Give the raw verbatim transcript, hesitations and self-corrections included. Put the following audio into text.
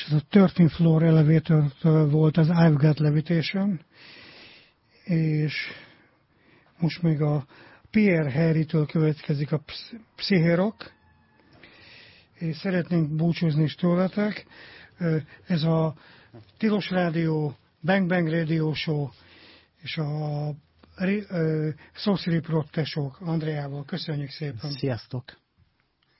és ez a thirteenth Floor Elevator volt az I've Got Levitation, és most még a Pierre Harry-től következik a Psyche-rock, és szeretnénk búcsúzni is tőletek. Ez a Tilos Rádió, Bang Bang Radio Show, és a Sorcery Prot tesók Andreával. Köszönjük szépen! Sziasztok!